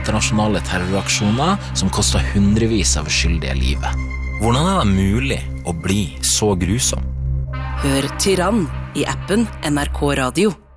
internasjonale terroraksjoner som kostet hundrevis av uskyldige livet. Hvordan det mulig å bli så grusom? Hør Tyrann i appen NRK Radio.